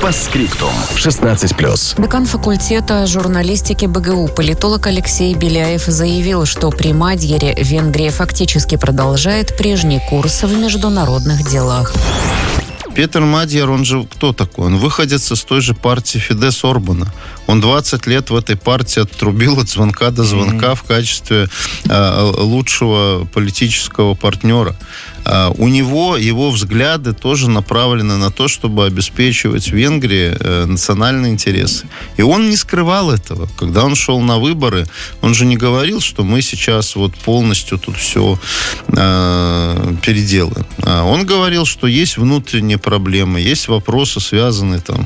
Постскриптум. 16+. Декан факультета журналистики БГУ, политолог Алексей Беляев заявил, что при Мадьяре Венгрия фактически продолжает прежний курс в международных делах. Петр Мадьяр, он же кто такой? Он выходец из той же партии Фидес Орбана. Он 20 лет в этой партии оттрубил от звонка до звонка в качестве лучшего политического партнера. У него, его взгляды тоже направлены на то, чтобы обеспечивать в Венгрии национальные интересы. И он не скрывал этого. Когда он шел на выборы, он же не говорил, что мы сейчас вот полностью тут все переделаем. Он говорил, что есть внутренние проблемы, есть вопросы, связанные там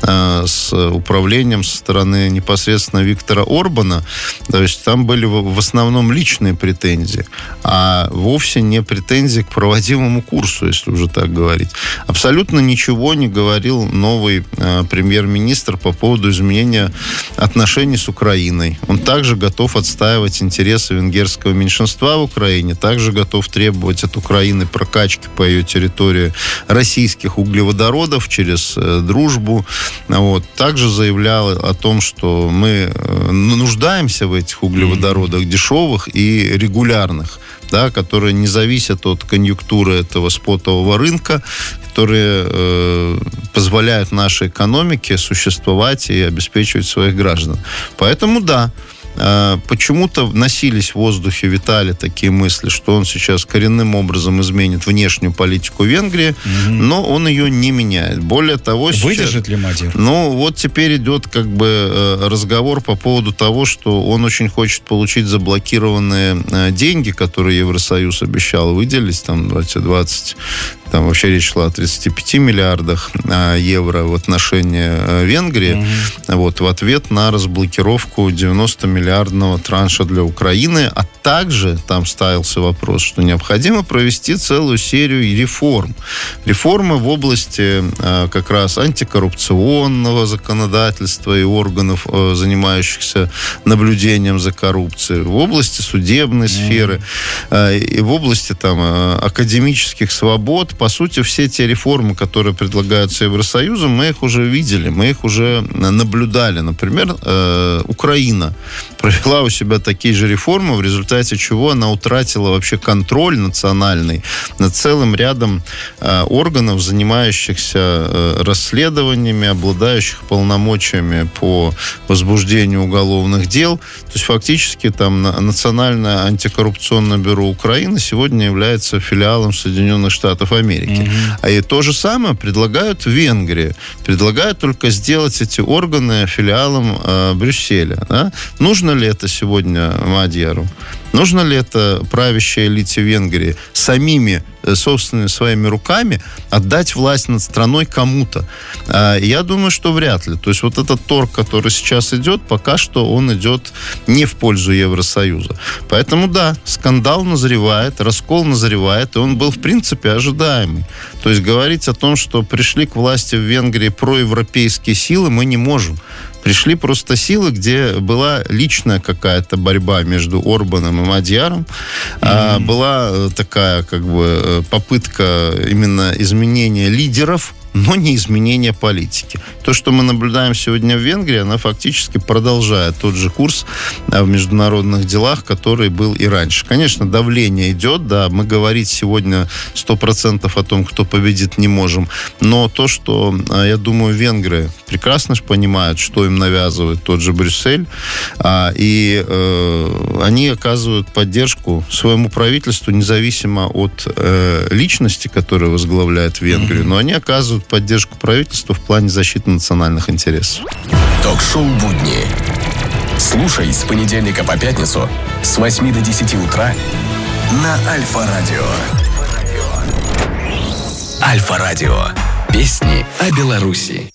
с управлением со стороны непосредственно Виктора Орбана. То есть там были в основном личные претензии, а вовсе не претензии к проводимому курсу, если уже так говорить. Абсолютно ничего не говорил новый премьер-министр по поводу изменения отношений с Украиной. Он также готов отстаивать интересы венгерского меньшинства в Украине, также готов требовать от Украины прокачки по ее территории российских углеводородов через дружбу. Вот. Также заявлял о том, что мы нуждаемся в этих углеводородах дешевых и регулярных, да, которые не зависят от конъюнктуры этого спотового рынка, которые позволяют нашей экономике существовать и обеспечивать своих граждан. Поэтому да, почему-то носились в воздухе, витали такие мысли, что он сейчас коренным образом изменит внешнюю политику Венгрии, но он ее не меняет. Более того, выдержит ли Мадьяр? Ну, вот теперь идет как бы разговор по поводу того, что он очень хочет получить заблокированные деньги, которые Евросоюз обещал выделить, там 20, там вообще речь шла о 35 миллиардах евро в отношении Венгрии, вот, в ответ на разблокировку 90-миллиардного транша для Украины, а также там ставился вопрос, что необходимо провести целую серию реформ. Реформы в области как раз антикоррупционного законодательства и органов, занимающихся наблюдением за коррупцией, в области судебной сферы, и в области там академических свобод. По сути, все те реформы, которые предлагаются Евросоюзом, мы их уже видели, мы их уже наблюдали. Например, Украина провела у себя такие же реформы, в результате чего она утратила вообще контроль национальный над целым рядом органов, занимающихся расследованиями, обладающих полномочиями по возбуждению уголовных дел. То есть фактически там Национальное антикоррупционное бюро Украины сегодня является филиалом Соединенных Штатов Америки. А и то же самое предлагают в Венгрии. Предлагают только сделать эти органы филиалом Брюсселя. Да? Нужно ли это сегодня Мадьяру? Нужно ли это правящей элите Венгрии самими, собственными своими руками отдать власть над страной кому-то? Я думаю, что вряд ли. То есть вот этот торг, который сейчас идет, пока что он идет не в пользу Евросоюза. Поэтому да, скандал назревает, раскол назревает, и он был в принципе ожидаемый. То есть говорить о том, что пришли к власти в Венгрии проевропейские силы, мы не можем. Пришли просто силы, где была личная какая-то борьба между Орбаном и Мадьяром. Была такая как бы попытка именно изменения лидеров, но не изменение политики. То, что мы наблюдаем сегодня в Венгрии, она фактически продолжает тот же курс в международных делах, который был и раньше. Конечно, давление идет, да, мы говорить сегодня 100% о том, кто победит, не можем, но то, что, я думаю, венгры прекрасно же понимают, что им навязывает тот же Брюссель, и они оказывают поддержку своему правительству, независимо от личности, которая возглавляет Венгрию, но они оказывают поддержку правительству в плане защиты национальных интересов. Ток-шоу «Будни». Слушай с понедельника по пятницу с 8 до 10 утра на Альфа-радио. Альфа-радио. Песни о Беларуси.